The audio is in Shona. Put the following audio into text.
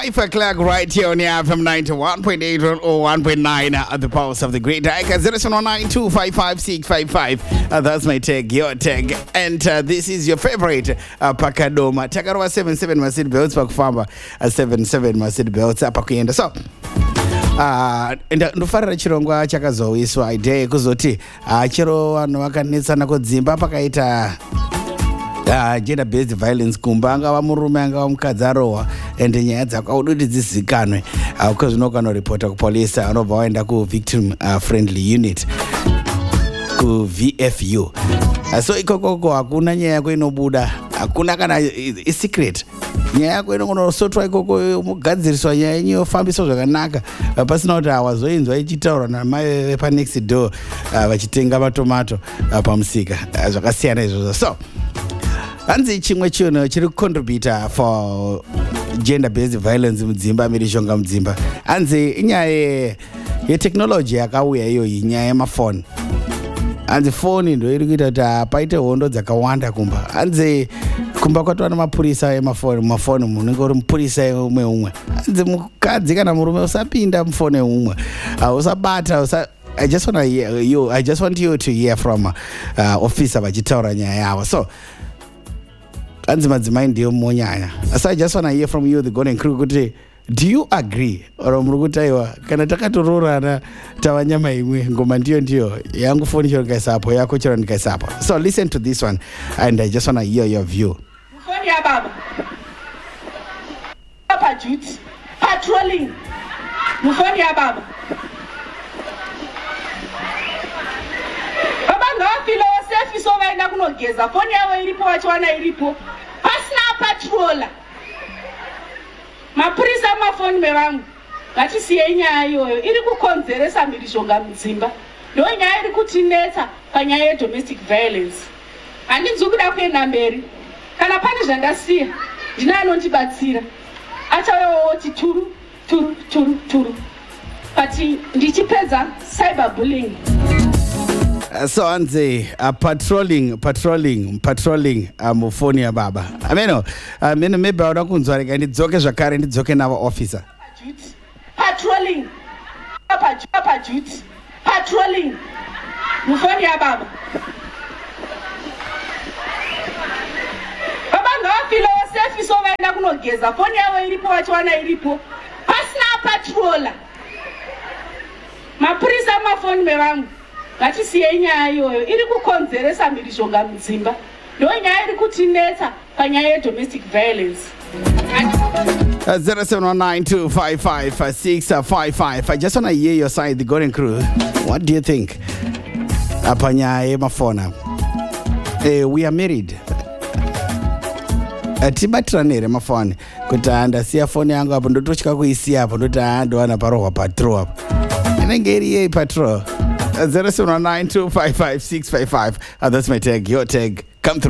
5 o'clock right here on the FM 91.8 or 1.9 at the pulse of the great Daika 019255655. That's my tag, your tag. And this is your favorite Pakadoma. Takarwa 77 Masid Belts Pakufamba 77 Masid Belts Pakuyenda. So ndofarira chirongwa chakazoiswa idea kuzoti chero vanhu vakanetsana kudzimba pakaita gender based violence kumba angava murume angava mukadzi arohwa ende nyaya dzakaudoti dzizikanwe kwezvinokanoripota kupolisi anobva waenda kuvictim friendly unit kuvfu so ikokoko hakuna nyaya yako inobuda, hakuna kana isecret. Nyaya yako inogonosotwa ikoko mugadziriswa nyaya yenyu yofambiswa zvakanaka pasina kuti hawazoinzwa ichitaura namai vepanext door vachitenga matomato pamusika zvakasiyana izvozvo. So hanzi chimwe chinhu chiri kucontributa for gender based violence mudzimba mirishonga mudzimba hanzi inyaya yetechnology yakauya iyoyi, nyaya yemafoni. Hanzi foni ndo iri kuita kuti paite hondo dzakawanda kumba. Hanzi kumba kwatova namapurisa emafoni, mumafoni munenge uri mupurisa umwe. Hanzi mukadzi kana murume usapinda mufoni umwe, usabata I just want you to hear from officer vachitaura nyaya yavo. So hanzi madzimai ndiyo monyanya. So I just want to hear from you, the golden crew, kuti do you agree or muri kuti aiwa kana takatororana tava nyama imwe, ngoma ndiyo yangu foni chero ndikaisapo, yako chero ndikaisapo. So listen to this one and I just want to hear your view. Mufoni ya baba papa duty patrolling, mufoni ya baba ngafilo safe so vaenda kunogeza, foni yavo iripo vachiwana iripo pasina patrola. Mapurisa mafoni mevangu ngatisiye nyaya iyoyo, iri kukonzeresa mhirizhonga mudzimba. Ndo nyaya iri kutinetsa panyaya yedomestic violence. Handinzwi kuda kuenda mberi, kana pane zvandasiya ndina anondibatsira achauyawo turu turu turu turu pati ndichipedza cyberbullying. So hanzi patrolling mufoni ya baba. Ameno maybe wada kunzwa rega ndidzoke zvakare ndidzoke navo officer. Patrolling papa duty patrolling mufoni ya baba. Baba ngafilo safe so vaenda kunogeza, foni yavo iripo vachiwana iripo pasina patrola. Mapurisa mafoni mevangu ngatisiye nyaya iyoyo, iri kukonzeresa mhirizhonga mudzimba. Ndo nyaya iri kutinetsa panyaya yedomestic violence. 0719255655. I just want to hear your side, the golden crew. What do you think panyaya yemafona? We are married. Tibatirane here mafoni kuti ndasiya foni yangu apo ndototya kuisiya apo ndoti ndowana parohwa patrol apo. Inenge iri yei patrol. 0719255655. That's my tag, your tag.